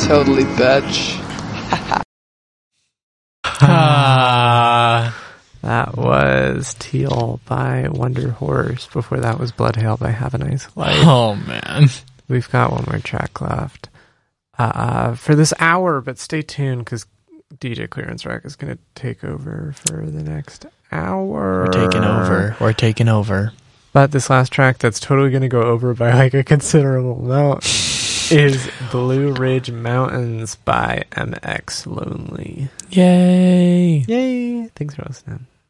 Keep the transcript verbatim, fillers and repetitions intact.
totally bitch. Ah. That was Teal by Wonder Horse. Before that was Bloodhail by Have a Nice Life. Oh, man. We've got one more track left uh, for this hour, but stay tuned because D J Clearance Rack is going to take over for the next hour. We're taking over. We're taking over. But this last track that's totally going to go over by like a considerable amount is Blue Ridge Mountains by M X Lonely. Yay. Yay. Thanks for listening.